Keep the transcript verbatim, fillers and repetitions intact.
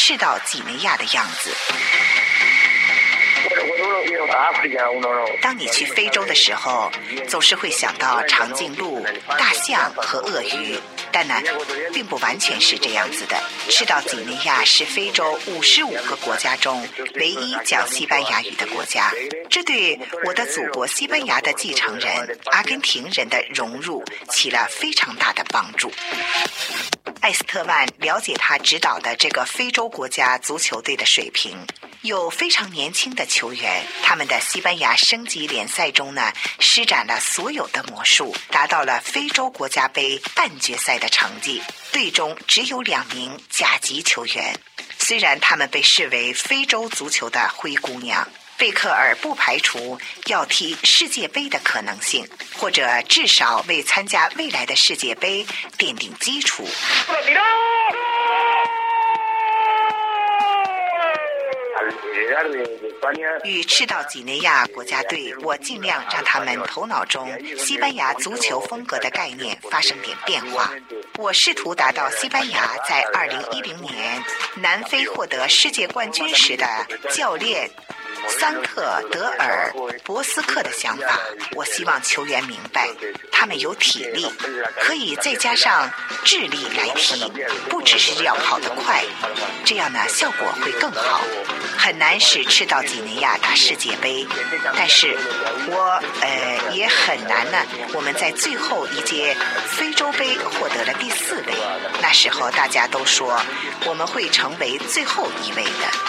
赤道几内亚的样子。当你去非洲的时候，总是会想到长颈鹿、大象和鳄鱼，但呢，并不完全是这样子的。赤道几内亚是非洲五十五个国家中唯一讲西班牙语的国家，这对我的祖国西班牙的继承人阿根廷人的融入起了非常大的帮助。艾斯特曼了解他指导的这个非洲国家足球队的水平，有非常年轻的球员，他们的西班牙升级联赛中呢，施展了所有的魔术，达到了非洲国家杯半决赛的成绩。队中只有两名甲级球员，虽然他们被视为非洲足球的灰姑娘，贝克尔不排除要踢世界杯的可能性，或者至少为参加未来的世界杯奠定基础。与赤道几内亚国家队，我尽量让他们头脑中西班牙足球风格的概念发生点变化。我试图达到西班牙在二零一零年南非获得世界冠军时的教练桑特德尔博斯克的想法。我希望球员明白，他们有体力，可以再加上智力来踢，不只是要跑得快，这样呢效果会更好。很难使赤道几内亚打世界杯，但是我呃也很难呢。我们在最后一届非洲杯获得了第四位，那时候大家都说我们会成为最后一位的。